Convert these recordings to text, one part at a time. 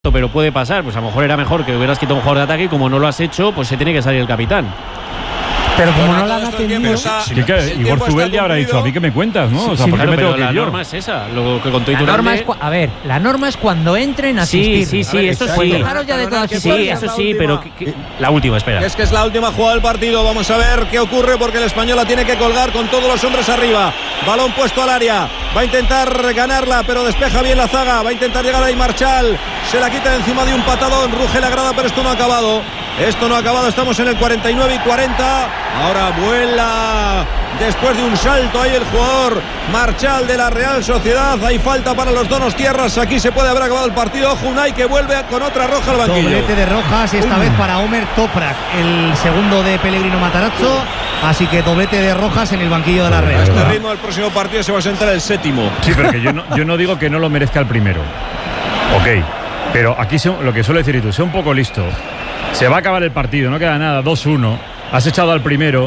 pero puede pasar. Pues a lo mejor era mejor que hubieras quitado un jugador de ataque y como no lo has hecho, pues se tiene que salir el capitán. Pero como no la han atendido… Igor Zubeldia habrá dicho, a mí que me cuentas, ¿no? O sea, Sí, ¿por qué claro, me tengo pero que la ir yo? norma es esa, lo que contó La norma es cuando entren a asistir. Sí, eso Pues sí. dejaros ya de todas Sí, historias. eso sí, pero la última, espera. Es que es la última jugada del partido. Vamos a ver qué ocurre porque el español la tiene que colgar con todos los hombres arriba. Balón puesto al área. Va a intentar ganarla, pero despeja bien la zaga. Va a intentar llegar ahí Marchal. Se la quita de encima de un patadón. Ruge la grada, pero esto no ha acabado. Esto no ha acabado. Estamos en el 49 y 40. Ahora vuela después de un salto ahí el jugador Marchal de la Real Sociedad. Hay falta para los donostiarras. Aquí se puede haber acabado el partido. Unai que vuelve con otra roja al banquillo. Doblete de rojas, esta vez para Omer Toprak, el segundo de Pellegrino Matarazzo. Así que doblete de rojas en el banquillo de la Real. A este ritmo del próximo partido se va a sentar el séptimo. Sí, pero que yo no digo que no lo merezca el primero. Ok, pero aquí lo que suele decir tú, sea un poco listo. Se va a acabar el partido, no queda nada, 2-1. Has echado al primero.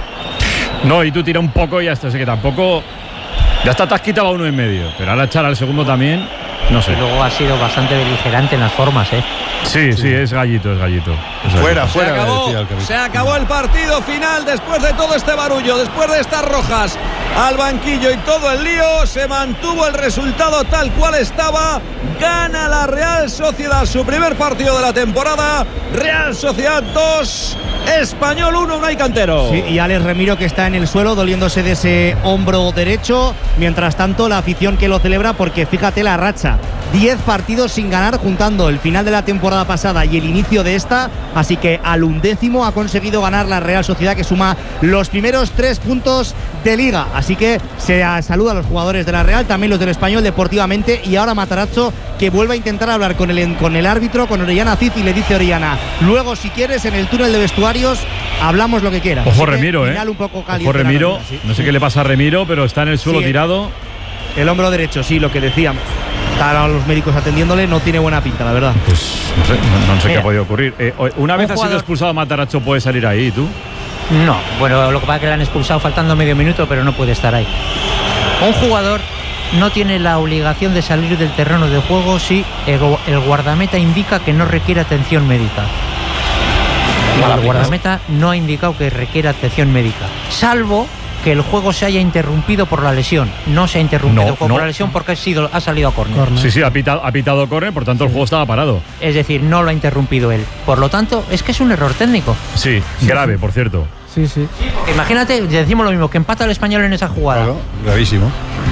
No, y tú tira un poco y ya está. Así que tampoco. Ya está, te has quitado a uno en medio. Pero ahora echar al segundo también, no sé. Y luego ha sido bastante beligerante en las formas, ¿eh? Sí, es gallito, es gallito. Fuera, Se acabó el partido final después de todo este barullo, después de estas rojas al banquillo y todo el lío. Se mantuvo el resultado tal cual estaba. Gana la Real Sociedad su primer partido de la temporada. Real Sociedad 2, Español 1, Unai Cantero. Sí, y Alex Remiro que está en el suelo doliéndose de ese hombro derecho. Mientras tanto, la afición que lo celebra porque fíjate la racha. 10 partidos sin ganar juntando el final de la temporada pasada y el inicio de esta. Así que al 11º ha conseguido ganar la Real Sociedad, que suma los primeros 3 puntos de Liga. Así que se saluda a los jugadores de la Real, también los del Español deportivamente. Y ahora Matarazzo, que vuelve a intentar hablar con el árbitro, con Orellana Cid, y le dice Orellana: luego si quieres en el túnel de vestuarios hablamos lo que quieras. Ojo Remiro, un poco Ojo Remiro, sí. No sé qué le pasa a Remiro, pero está en el suelo tirado. El hombro derecho, sí, lo que decíamos. Están a los médicos atendiéndole, no tiene buena pinta, la verdad. Pues no sé qué ha podido ocurrir. Una vez ha sido expulsado Matarazzo, ¿puede salir ahí tú? No, bueno, lo que pasa es que le han expulsado faltando medio minuto, pero no puede estar ahí. Un jugador no tiene la obligación de salir del terreno de juego si el guardameta indica que no requiere atención médica. Y el guardameta no ha indicado que requiere atención médica, salvo que el juego se haya interrumpido por la lesión. No se ha interrumpido el juego por la lesión porque ha salido a córner. Sí, ha pitado córner, por tanto el juego estaba parado. Es decir, no lo ha interrumpido él. Por lo tanto, es que es un error técnico. Sí, grave, por cierto. Sí. Imagínate, decimos lo mismo, que empata el Español en esa jugada. Claro, gravísimo.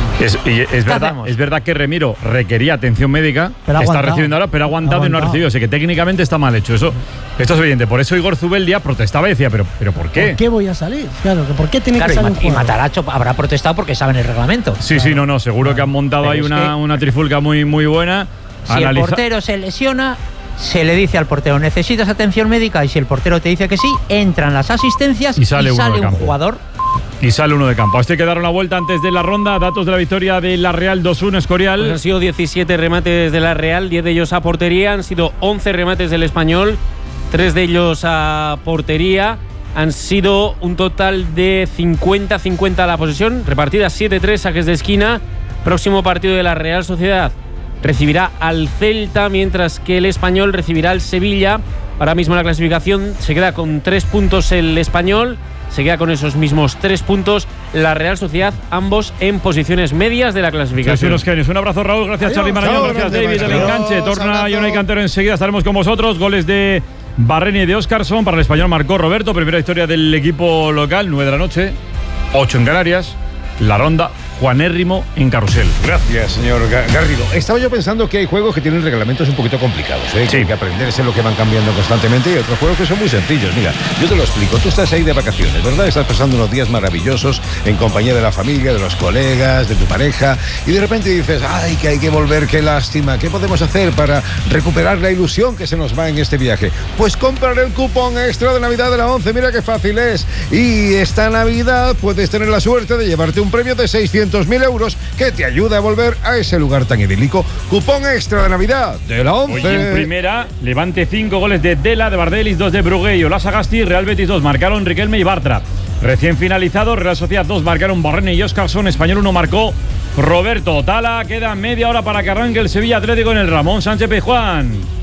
Es verdad que Remiro requería atención médica, pero está recibiendo ahora, pero ha aguantado y no ha recibido. Así que técnicamente está mal hecho. Esto es evidente. Por eso Igor Zubeldia protestaba y decía, ¿pero por qué? ¿Por qué voy a salir? Claro, ¿por qué tiene que salir un y Matarazzo habrá protestado porque saben el reglamento. Sí, seguro que han montado ahí una trifulca muy, muy buena. Si el portero se lesiona, se le dice al portero: necesitas atención médica, y si el portero te dice que sí, entran las asistencias y sale un jugador. Y sale uno de campo. A este que dar una vuelta antes de la ronda. Datos de la victoria de la Real 2-1, Escorial. Pues han sido 17 remates de la Real, 10 de ellos a portería. Han sido 11 remates del Español, 3 de ellos a portería. Han sido un total de 50-50 a la posesión, repartidas 7-3 saques de esquina. Próximo partido de la Real Sociedad recibirá al Celta, mientras que el Español recibirá al Sevilla. Ahora mismo la clasificación se queda con 3 puntos el Español, se queda con esos mismos 3 puntos la Real Sociedad, ambos en posiciones medias de la clasificación. Un abrazo, Raúl, gracias Charly Marañón, gracias David del enganche. Torna Unai Cantero, enseguida estaremos con vosotros. Goles de Barreni y de Óscarson, para el Español marcó Roberto, primera victoria del equipo local, 9 de la noche, 8 en Canarias. La ronda, Juanérrimo en Carrusel. Gracias, señor Garrido. Estaba yo pensando que hay juegos que tienen reglamentos un poquito complicados, ¿eh? Sí. Que hay que aprenderse lo que van cambiando constantemente, y otros juegos que son muy sencillos. Mira, yo te lo explico. Tú estás ahí de vacaciones, ¿verdad? Estás pasando unos días maravillosos en compañía de la familia, de los colegas, de tu pareja, y de repente dices: ¡ay, que hay que volver! ¡Qué lástima! ¿Qué podemos hacer para recuperar la ilusión que se nos va en este viaje? Pues comprar el cupón extra de Navidad de la 11. Mira qué fácil es. Y esta Navidad puedes tener la suerte de llevarte un premio de 600.000 euros que te ayuda a volver a ese lugar tan idílico. Cupón extra de Navidad de la 11. Hoy en primera, Levante 5 goles de Dela, de Bardelis, 2 de Brugué y Olasagasti. Real Betis 2, marcaron Riquelme y Bartra. Recién finalizado, Real Sociedad 2, marcaron Barreni y Óscarson. Español 1, marcó Roberto Tala. Queda media hora para que arranque el Sevilla Atlético en el Ramón Sánchez Pizjuán.